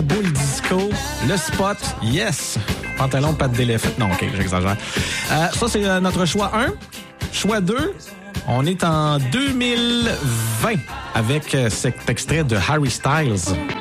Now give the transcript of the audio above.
boule disco, le spot, yes. Pantalon, patte d'éléphant. Non, OK, j'exagère. Ça, c'est notre choix 1. Choix 2, on est en 2020 avec cet extrait de Harry Styles.